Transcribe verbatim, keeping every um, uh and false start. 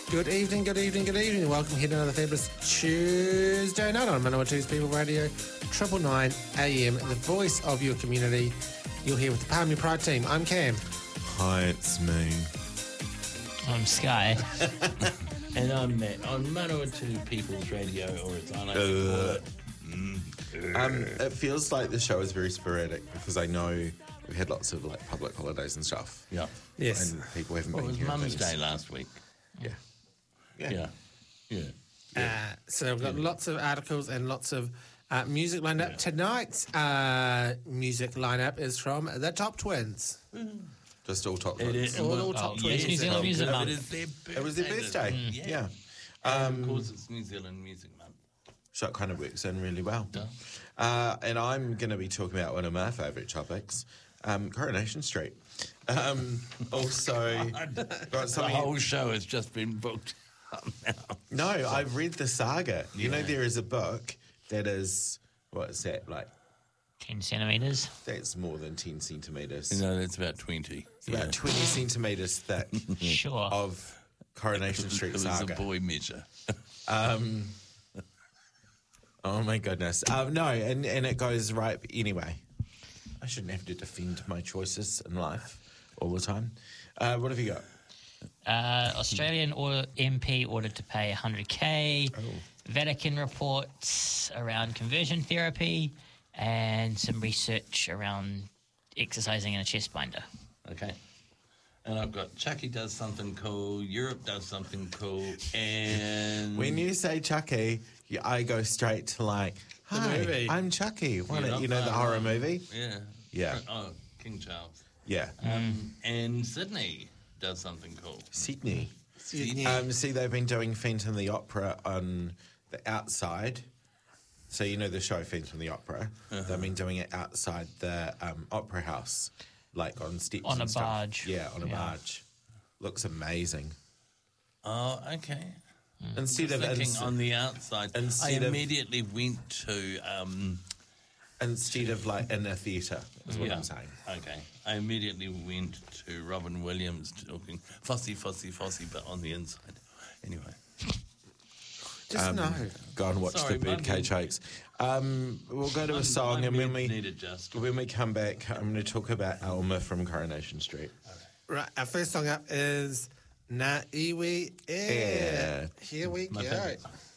Good evening, good evening, good evening. Welcome here to another fabulous Tuesday night on Manawa Tu's People Radio, Triple Nine A M, the voice of your community. You're here with the Palmy Pride team. I'm Cam. Hi, it's me. I'm Sky. And I'm Matt on Manawa two People's Radio, or as I like to call it. Um, it feels like the show is very sporadic because I know we've had lots of like public holidays and stuff. Yeah. Yes. And people haven't Well, it been was here. and Mum's things. Day last week. Yeah. Yeah. Yeah. Yeah. Uh, so we've got lots of articles and lots of uh, music lined up. Tonight's uh, music lineup is from the Top Twins. Just all top It ones. is. All- well, all top oh, twins. yes, New Zealand Music It Month. is their birthday. It was their birthday. this- Yeah. And of course, it's New Zealand Music Month. So it kind of works in really well. Duh. Uh, and I'm going to be talking about one of my favourite topics, um, Coronation Street. Um, also, got The something. whole show has just been booked up now. No, I've read the saga. You know, Yeah. there is a book that is, what is that, like, ten centimetres. that's more than ten centimetres. You know, that's about twenty. It's about twenty centimetres thick Sure. of Coronation It Street was saga. a boy measure. Um, oh my goodness. Um, no, and, and it goes right anyway. I shouldn't have to defend my choices in life all the time. Uh, what have you got? Uh, Australian or- M P ordered to pay one hundred K. Oh. Vatican reports around conversion therapy and some research around exercising in a chest binder. Okay. And I've got Chucky does something cool, Europe does something cool, and When you say Chucky, you, I go straight to like, hi, movie. I'm Chucky. Why You're not- not you know the far horror wrong. movie? yeah, Yeah. Oh, King Charles. Yeah. Um, and Sydney does something cool. Sydney. Sydney. Um, see, they've been doing Phantom the Opera on the outside. So you know the show Phantom the Opera. They've been doing it outside the um, opera house, like on steps On and a stuff. barge. Yeah, on a Yeah. barge. Looks amazing. Oh, okay. Instead of Thinking ins- on the outside, I instead of- immediately went to. Um, instead of like in a theatre, is what yeah. I'm saying. Okay. I immediately went to Robin Williams talking Fossy, Fossy, Fossy, but on the inside. Anyway. Just Um, no. Go and watch Sorry, the birdcage my- hoax. Um, we'll go to a song, My and when meds we need adjust. when we come back, I'm going to talk about Alma from Coronation Street. Right, our first song up is Na Iwi Air. Air. Here we My go. favourite song.